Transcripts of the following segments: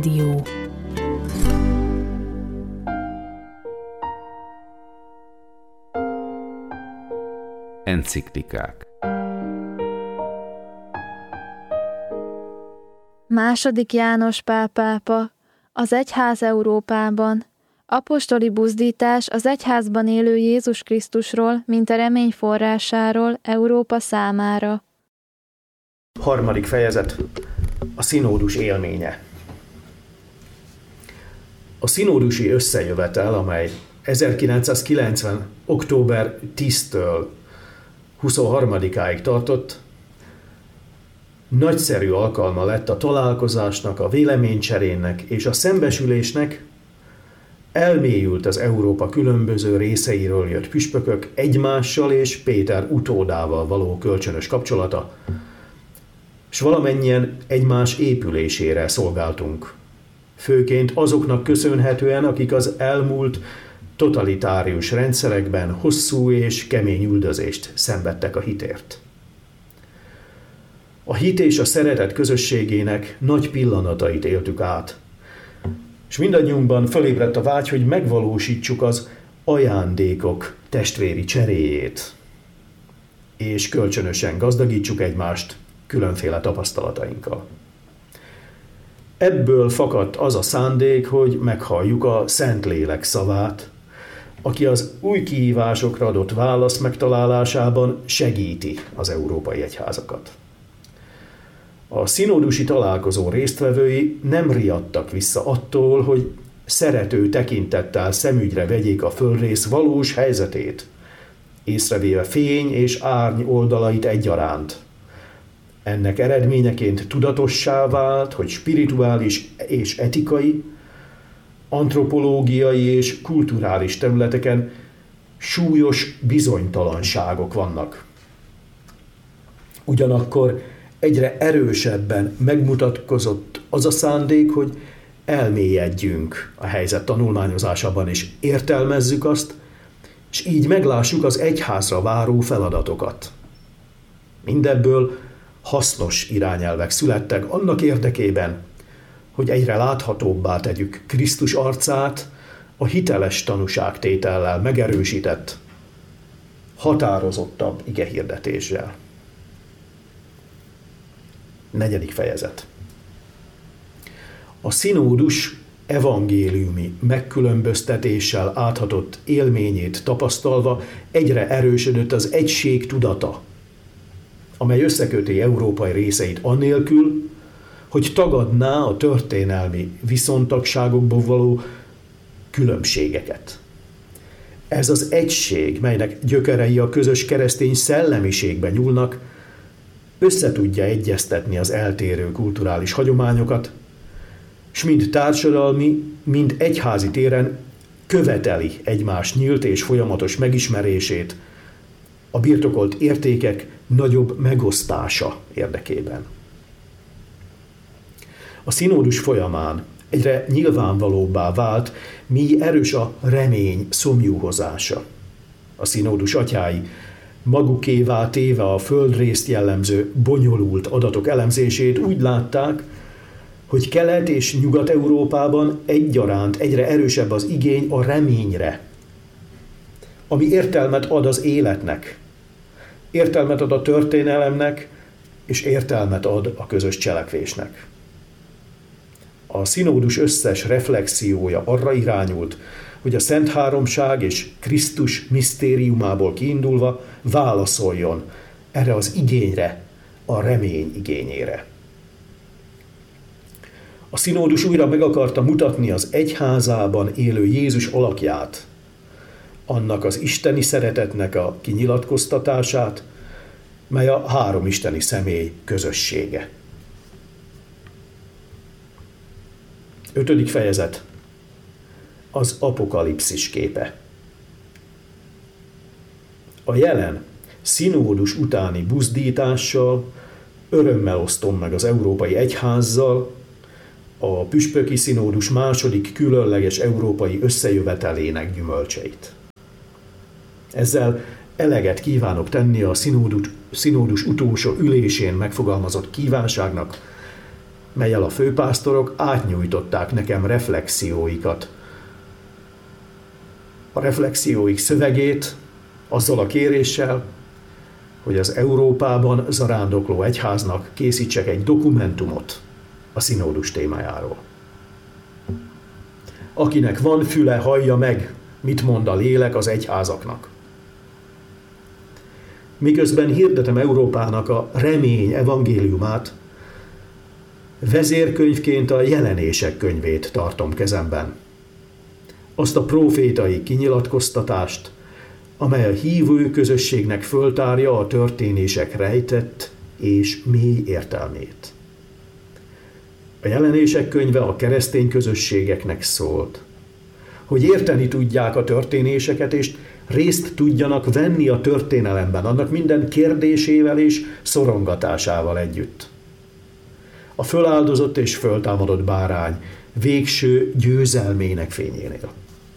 Dió. Enciklikák. II. János Pál pápa, az egyház Európában, apostoli buzdítás az egyházban élő Jézus Krisztusról, mint a remény forrásáról Európa számára. 3. fejezet. A szinódus élménye. A szinódusi összejövetel, amely 1990. október 10-től 23-áig tartott, nagyszerű alkalma lett a találkozásnak, a véleménycserének és a szembesülésnek. Elmélyült az Európa különböző részeiről jött püspökök egymással és Péter utódával való kölcsönös kapcsolata, s valamennyien egymás épülésére szolgáltunk. Főként azoknak köszönhetően, akik az elmúlt totalitárius rendszerekben hosszú és kemény üldözést szenvedtek a hitért. A hit és a szeretet közösségének nagy pillanatait éltük át, és mindannyiunkban fölébredt a vágy, hogy megvalósítsuk az ajándékok testvéri cseréjét, és kölcsönösen gazdagítsuk egymást különféle tapasztalatainkkal. Ebből fakadt az a szándék, hogy meghalljuk a Szentlélek szavát, aki az új kihívásokra adott válasz megtalálásában segíti az európai egyházakat. A szinódusi találkozó résztvevői nem riadtak vissza attól, hogy szerető tekintettel szemügyre vegyék a földrész valós helyzetét, észrevéve fény és árny oldalait egyaránt. Ennek eredményeként tudatossá vált, hogy spirituális és etikai, antropológiai és kulturális területeken súlyos bizonytalanságok vannak. Ugyanakkor egyre erősebben megmutatkozott az a szándék, hogy elmélyedjünk a helyzet tanulmányozásában, és értelmezzük azt, és így meglássuk az egyházra váró feladatokat. Mindebből hasznos irányelvek születtek annak érdekében, hogy egyre láthatóbbá tegyük Krisztus arcát a hiteles tanúságtétellel megerősített, határozottabb igehirdetéssel. 4. fejezet. A szinódus evangéliumi megkülönböztetéssel áthatott élményét tapasztalva egyre erősödött az egység tudata, amely összeköti európai részeit annélkül, hogy tagadná a történelmi viszontagságokból való különbségeket. Ez az egység, melynek gyökerei a közös keresztény szellemiségben nyúlnak, összetudja egyeztetni az eltérő kulturális hagyományokat, s mind társadalmi, mind egyházi téren követeli egymás nyílt és folyamatos megismerését a birtokolt értékek nagyobb megosztása érdekében. A szinódus folyamán egyre nyilvánvalóbbá vált, mi erős a remény szomjúhozása. A szinódus atyái magukévá téve a földrészt jellemző bonyolult adatok elemzését úgy látták, hogy Kelet- és Nyugat-Európában egyaránt egyre erősebb az igény a reményre, ami értelmet ad az életnek, értelmet ad a történelemnek, és értelmet ad a közös cselekvésnek. A szinódus összes reflexiója arra irányult, hogy a Szent Háromság és Krisztus misztériumából kiindulva válaszoljon erre az igényre, a remény igényére. A szinódus újra meg akarta mutatni az egyházában élő Jézus alakját, annak az isteni szeretetnek a kinyilatkoztatását, mely a három isteni személy közössége. 5. fejezet. Az apokalipszis képe. A jelen szinódus utáni buzdítással örömmel osztom meg az Európai Egyházzal a püspöki szinódus második különleges európai összejövetelének gyümölcseit. Ezzel eleget kívánok tenni a szinódus utolsó ülésén megfogalmazott kívánságnak, mellyel a főpásztorok átnyújtották nekem reflexióikat. A reflexióik szövegét azzal a kéréssel, hogy az Európában zarándokló egyháznak készítsek egy dokumentumot a színódus témájáról. Akinek van füle, hallja meg, mit mond a lélek az egyházaknak. Miközben hirdetem Európának a remény evangéliumát, vezérkönyvként a Jelenések könyvét tartom kezemben. Azt a prófétai kinyilatkoztatást, amely a hívő közösségnek föltárja a történések rejtett és mély értelmét. A Jelenések könyve a keresztény közösségeknek szólt, hogy érteni tudják a történéseket, és részt tudjanak venni a történelemben, annak minden kérdésével és szorongatásával együtt. A föláldozott és föltámadott bárány végső győzelmének fényénél.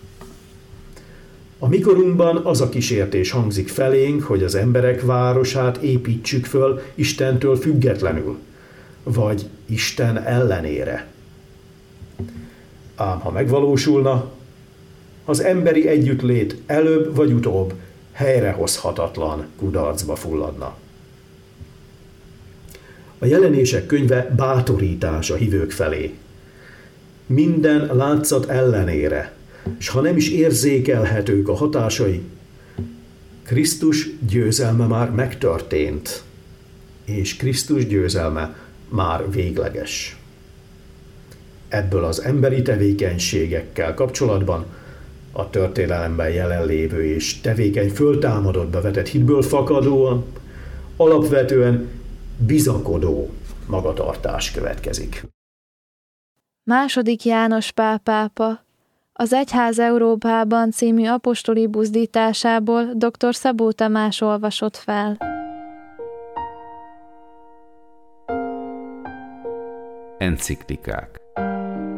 A mikorunkban az a kísértés hangzik felénk, hogy az emberek városát építsük föl Istentől függetlenül, vagy Isten ellenére. Ám ha megvalósulna, az emberi együttlét előbb vagy utóbb helyrehozhatatlan kudarcba fulladna. A Jelenések könyve bátorítás a hívők felé. Minden látszat ellenére, s ha nem is érzékelhetők a hatásai, Krisztus győzelme már megtörtént, és Krisztus győzelme már végleges. Ebből az emberi tevékenységekkel kapcsolatban a történelemben jelenlévő és tevékeny föltámadottba vetett hitből fakadóan, alapvetően bizakodó magatartás következik. II. János Pál pápa az Egyház Európában című apostoli buzdításából dr. Szabó Tamás olvasott fel. Enciklikák.